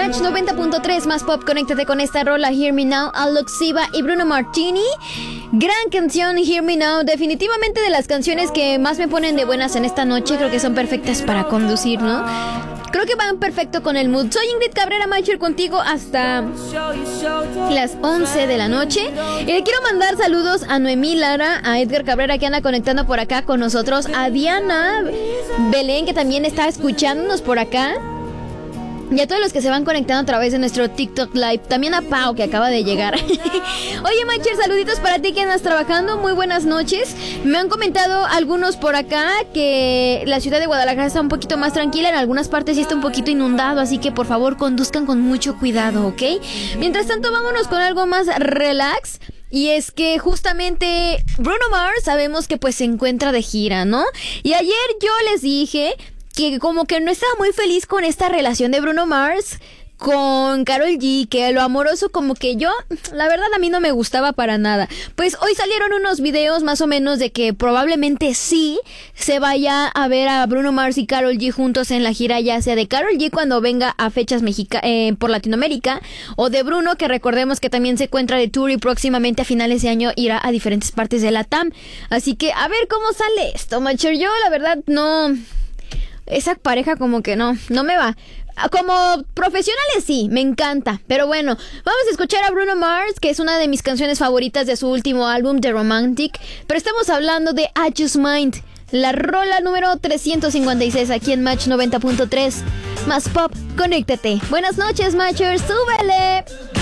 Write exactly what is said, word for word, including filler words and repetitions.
Match noventa punto tres más pop, conéctate con esta rola Hear Me Now, Alok Siva y Bruno Martini. Gran canción Hear Me Now, definitivamente de las canciones que más me ponen de buenas en esta noche. Creo que son perfectas para conducir, ¿no? Creo que van perfecto con el mood. Soy Ingrid Cabrera, Matcher contigo hasta las once de la noche. Y le quiero mandar saludos a Noemí Lara, a Edgar Cabrera que anda conectando por acá con nosotros, a Diana Belén que también está escuchándonos por acá. Y a todos los que se van conectando a través de nuestro TikTok Live. También a Pau, que acaba de llegar. Oye, Matcher, saluditos para ti que andas trabajando. Muy buenas noches. Me han comentado algunos por acá que la ciudad de Guadalajara está un poquito más tranquila. En algunas partes sí está un poquito inundado. Así que, por favor, conduzcan con mucho cuidado, ¿ok? Mientras tanto, vámonos con algo más relax. Y es que justamente Bruno Mars sabemos que pues se encuentra de gira, ¿no? Y ayer yo les dije que como que no estaba muy feliz con esta relación de Bruno Mars con Karol G, que lo amoroso como que yo, la verdad a mí no me gustaba para nada. Pues hoy salieron unos videos más o menos de que probablemente sí se vaya a ver a Bruno Mars y Karol G juntos en la gira, ya sea de Karol G cuando venga a fechas mexica eh, por Latinoamérica, o de Bruno, que recordemos que también se encuentra de tour y próximamente a finales de año irá a diferentes partes de la T A M. Así que a ver cómo sale esto, Matcher. Yo la verdad no... Esa pareja como que no, no me va. Como profesionales sí, me encanta. Pero bueno, vamos a escuchar a Bruno Mars, que es una de mis canciones favoritas de su último álbum, The Romantic. Pero estamos hablando de I Just Mind, la rola número trescientos cincuenta y seis aquí en Match noventa punto tres. Más pop, conéctate. Buenas noches, Matchers, súbele.